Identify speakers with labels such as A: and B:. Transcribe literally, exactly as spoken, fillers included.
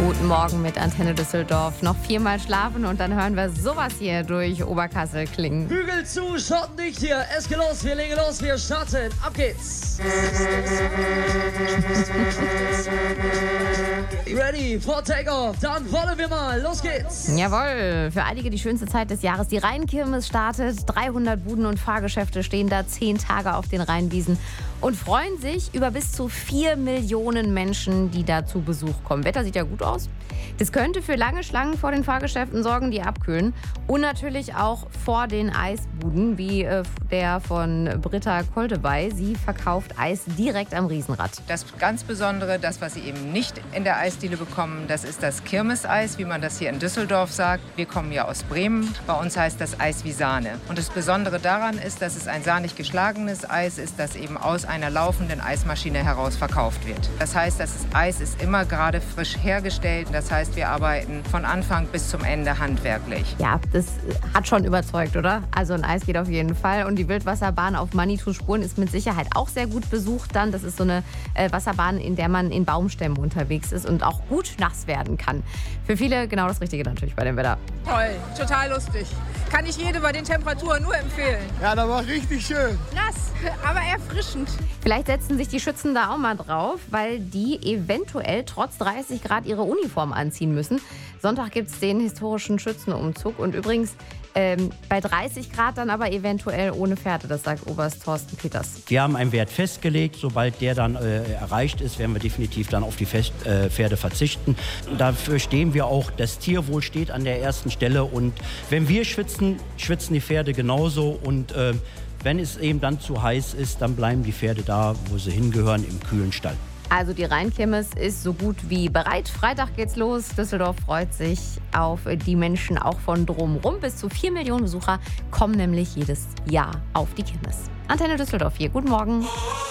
A: Guten Morgen mit Antenne Düsseldorf. Noch viermal schlafen und dann hören wir sowas hier durch Oberkassel klingen.
B: Hügel zu, Schotten nicht hier. Es geht los, wir legen los, wir starten. Ab geht's. Ready for Takeoff. Dann wollen wir mal. Los geht's.
A: Jawohl, für einige die schönste Zeit des Jahres. Die Rheinkirmes startet. dreihundert Buden und Fahrgeschäfte stehen da zehn Tage auf den Rheinwiesen und freuen sich über bis zu vier Millionen Menschen, die da zu Besuch kommen. Wetter sieht ja gut aus. Das könnte für lange Schlangen vor den Fahrgeschäften sorgen, die abkühlen. Und natürlich auch vor den Eisbuden, wie äh, der von Britta Koldewey. Sie verkauft Eis direkt am Riesenrad.
C: Das ganz Besondere, das, was Sie eben nicht in der Eisdiele bekommen, das ist das Kirmeseis, wie man das hier in Düsseldorf sagt. Wir kommen ja aus Bremen. Bei uns heißt das Eis wie Sahne. Und das Besondere daran ist, dass es ein sahnig geschlagenes Eis ist, das eben aus einer laufenden Eismaschine heraus verkauft wird. Das heißt, das Eis ist immer gerade frisch hergestellt. Das heißt, wir arbeiten von Anfang bis zum Ende handwerklich.
A: Ja, das hat schon überzeugt, oder? Also ein Eis geht auf jeden Fall. Und die Wildwasserbahn auf Manitou-Spuren ist mit Sicherheit auch sehr gut besucht dann. Das ist so eine äh, Wasserbahn, in der man in Baumstämmen unterwegs ist und auch gut nass werden kann. Für viele genau das Richtige natürlich bei dem Wetter.
D: Toll, total lustig. Kann ich jedem bei den Temperaturen nur empfehlen.
E: Ja, das war richtig schön.
D: Nass, aber erfrischend.
A: Vielleicht setzen sich die Schützen da auch mal drauf, weil die eventuell trotz dreißig Grad ihre Uniform anziehen müssen. Sonntag gibt es den historischen Schützenumzug und übrigens ähm, bei dreißig Grad dann aber eventuell ohne Pferde, das sagt Oberst Thorsten Peters.
F: Wir haben einen Wert festgelegt, sobald der dann äh, erreicht ist, werden wir definitiv dann auf die Fest, äh, Pferde verzichten. Dafür stehen wir auch, das Tierwohl steht an der ersten Stelle und wenn wir schwitzen, schwitzen die Pferde genauso und äh, wenn es eben dann zu heiß ist, dann bleiben die Pferde da, wo sie hingehören, im kühlen Stall.
A: Also die Rheinkirmes ist so gut wie bereit. Freitag geht's los. Düsseldorf freut sich auf die Menschen auch von drumherum. Bis zu vier Millionen Besucher kommen nämlich jedes Jahr auf die Kirmes. Antenne Düsseldorf hier. Guten Morgen.